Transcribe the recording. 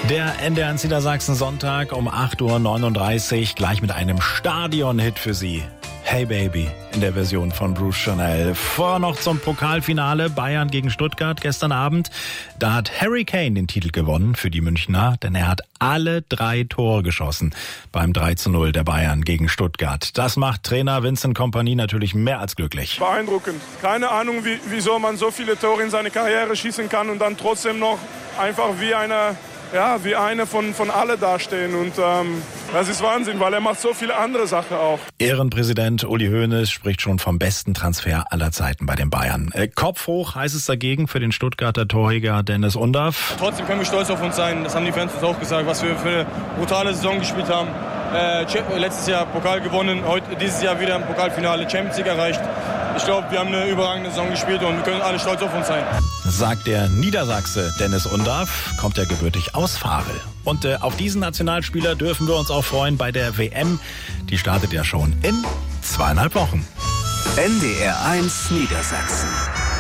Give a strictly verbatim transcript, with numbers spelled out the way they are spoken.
Der N D R eins Niedersachsen Sonntag um acht Uhr neununddreißig, gleich mit einem Stadion-Hit für Sie. Hey Baby in der Version von Bruce Chanel. Vor noch zum Pokalfinale Bayern gegen Stuttgart gestern Abend. Da hat Harry Kane den Titel gewonnen für die Münchner, denn er hat alle drei Tore geschossen beim drei zu null der Bayern gegen Stuttgart. Das macht Trainer Vincent Kompany natürlich mehr als glücklich. Beeindruckend. Keine Ahnung, wie, wieso man so viele Tore in seine Karriere schießen kann und dann trotzdem noch einfach wie eine... Ja, wie eine von, von alle dastehen und ähm, das ist Wahnsinn, weil er macht so viele andere Sachen auch. Ehrenpräsident Uli Hoeneß spricht schon vom besten Transfer aller Zeiten bei den Bayern. Äh, Kopf hoch heißt es dagegen für den Stuttgarter Torjäger Dennis Undaff. Trotzdem können wir stolz auf uns sein, das haben die Fans uns auch gesagt, was wir für eine brutale Saison gespielt haben. Äh, letztes Jahr Pokal gewonnen, heute, dieses Jahr wieder im Pokalfinale Champions League erreicht. Ich glaube, wir haben eine überragende Saison gespielt und wir können alle stolz auf uns sein. Sagt der Niedersachse Dennis Undaff, kommt ja gebürtig aus Varel. Und äh, auf diesen Nationalspieler dürfen wir uns auch freuen bei der W M. Die startet ja schon in zweieinhalb Wochen. N D R eins Niedersachsen.